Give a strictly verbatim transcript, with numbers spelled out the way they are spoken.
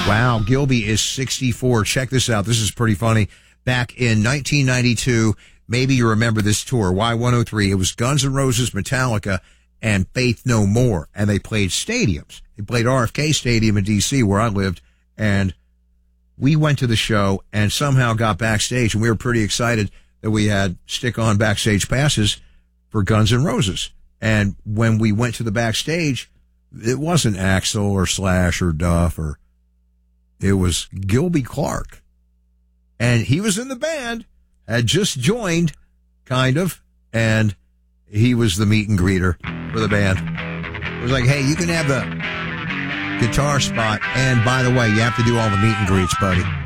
Wow, Gilby is sixty-four. Check this out. This is pretty funny. Back in nineteen ninety-two, maybe you remember this tour, Y one oh three. It was Guns N' Roses, Metallica, and Faith No More. And they played stadiums. They played R F K Stadium in D C where I lived. And we went to the show and somehow got backstage. And we were pretty excited that we had stick-on backstage passes for Guns N' Roses. And when we went to the backstage, it wasn't Axl or Slash or Duff or... It was Gilby Clarke. And he was in the band, had just joined, kind of, and he was the meet and greeter for the band. It was like, hey, you can have the guitar spot, and by the way, you have to do all the meet and greets, buddy.